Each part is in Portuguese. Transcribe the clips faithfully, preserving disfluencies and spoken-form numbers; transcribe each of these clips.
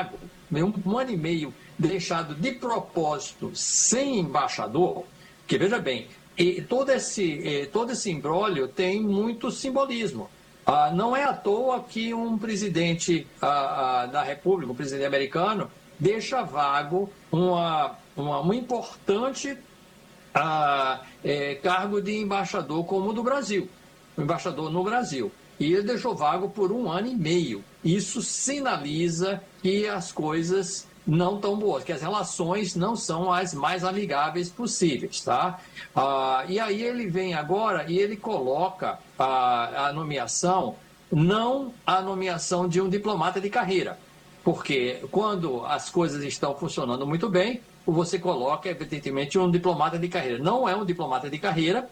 vago, um, um ano e meio deixado de propósito sem embaixador, que veja bem, e todo esse, todo esse imbróglio tem muito simbolismo. Ah, não é à toa que um presidente ah, da República, um presidente americano, deixa vago uma, uma, um importante ah, é, cargo de embaixador como o do Brasil, o embaixador no Brasil. E ele deixou vago por um ano e meio. Isso sinaliza que as coisas não estão boas, que as relações não são as mais amigáveis possíveis, tá? Ah, e aí ele vem agora e ele coloca a, a nomeação, não a nomeação de um diplomata de carreira, porque quando as coisas estão funcionando muito bem, você coloca, evidentemente, um diplomata de carreira. Não é um diplomata de carreira,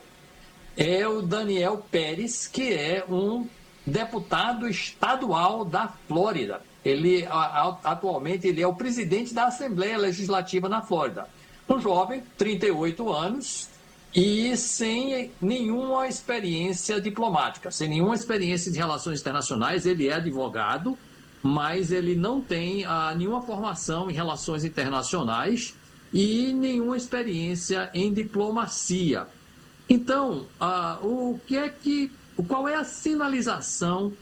é o Daniel Pérez, que é um deputado estadual da Flórida. Ele, atualmente, ele é o presidente da Assembleia Legislativa na Flórida. Um jovem, trinta e oito anos, e sem nenhuma experiência diplomática, sem nenhuma experiência de relações internacionais. Ele é advogado, mas ele não tem ah, nenhuma formação em relações internacionais e nenhuma experiência em diplomacia. Então, ah, o que é que, qual é a sinalização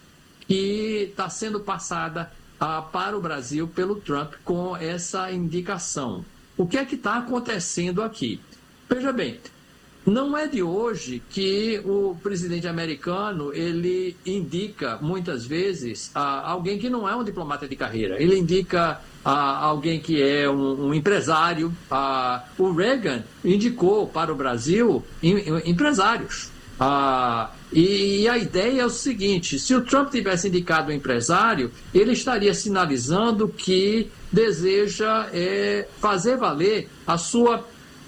que está sendo passada ah, para o Brasil pelo Trump com essa indicação? O que é que está acontecendo aqui? Veja bem, não é de hoje que o presidente americano ele indica muitas vezes ah, alguém que não é um diplomata de carreira. Ele indica ah, alguém que é um, um empresário. Ah, o Reagan indicou para o Brasil em, em, empresários. Ah, e, e a ideia é o seguinte: se o Trump tivesse indicado um empresário, ele estaria sinalizando que deseja é, fazer valer a sua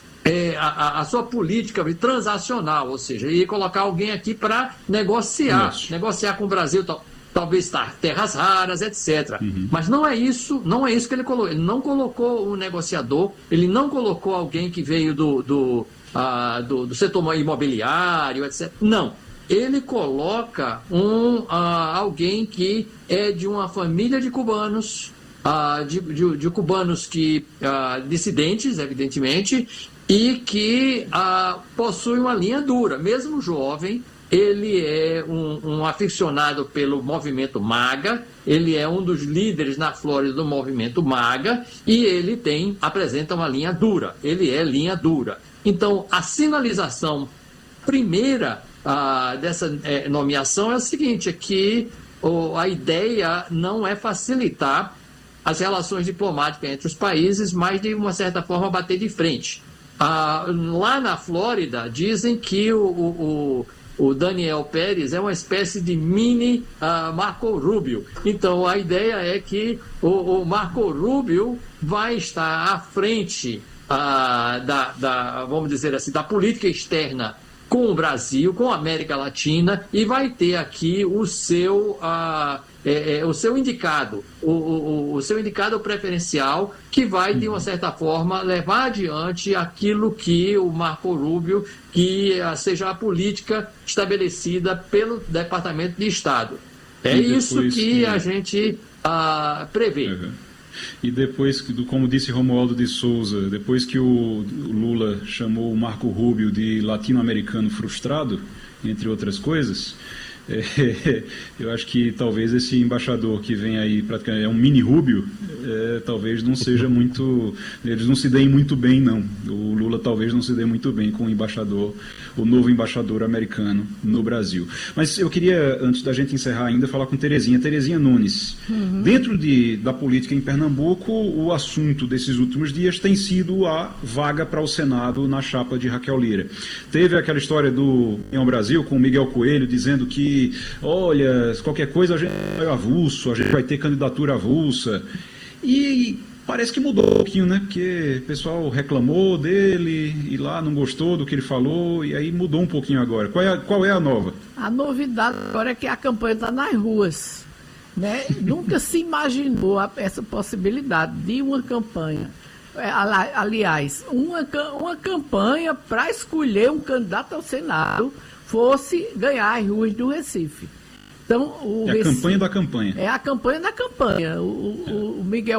É, a, a sua política transacional, ou seja, ia colocar alguém aqui para negociar, isso. negociar com o Brasil, tal, talvez terras raras, etcétera. Uhum. Mas não é isso, não é isso que ele colocou. Ele não colocou um negociador, ele não colocou alguém que veio do, do, uh, do, do setor imobiliário, etcétera. Não. Ele coloca um, uh, alguém que é de uma família de cubanos, uh, de, de, de cubanos que, uh, dissidentes, evidentemente, e que ah, possui uma linha dura. Mesmo jovem, ele é um, um aficionado pelo movimento MAGA, ele é um dos líderes na Flórida do movimento MAGA, e ele tem, apresenta uma linha dura, ele é linha dura. Então, a sinalização primeira ah, dessa é, nomeação é o seguinte, é que oh, a ideia não é facilitar as relações diplomáticas entre os países, mas de uma certa forma bater de frente. Ah, lá na Flórida, dizem que o, o, o Daniel Pérez é uma espécie de mini ah, Marco Rubio. Então, a ideia é que o, o Marco Rubio vai estar à frente ah, da, da, vamos dizer assim, da política externa com o Brasil, com a América Latina, e vai ter aqui o seu, ah, é, é, o seu indicado, o, o, o seu indicado preferencial, que vai, de uma certa forma, levar adiante aquilo que o Marco Rubio, que ah, seja a política estabelecida pelo Departamento de Estado. É isso que a gente ah, prevê. Uhum. E depois, como disse Romualdo de Souza, depois que o Lula chamou o Marco Rubio de latino-americano frustrado, entre outras coisas, é, eu acho que talvez esse embaixador que vem aí, praticamente é um mini Rubio, é, talvez não seja muito, eles não se deem muito bem, não. O Lula talvez não se dê muito bem com o embaixador, o novo embaixador americano no Brasil. Mas eu queria, antes da gente encerrar ainda, falar com Terezinha. Terezinha Nunes, uhum. Dentro de, da política em Pernambuco, o assunto desses últimos dias tem sido a vaga para o Senado na chapa de Raquel Lira. Teve aquela história do União Brasil com o Miguel Coelho dizendo que olha, qualquer coisa a gente vai avulso, a gente vai ter candidatura avulsa. E parece que mudou um pouquinho, né? Porque o pessoal reclamou dele e lá não gostou do que ele falou, e aí mudou um pouquinho agora. Qual é a, qual é a nova? A novidade agora é que a campanha está nas ruas, né? Nunca se imaginou essa possibilidade de uma campanha. Aliás, uma, uma campanha para escolher um candidato ao Senado fosse ganhar as ruas do Recife. Então, o é a Recife, campanha da campanha. É a campanha da campanha. O, o, o Miguel